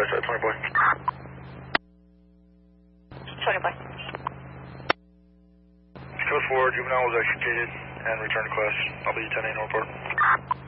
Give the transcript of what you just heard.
West side, 20 boy. 20 boy. Code 4, juvenile was extricated and returned to class. I'll be 10-8 Northport.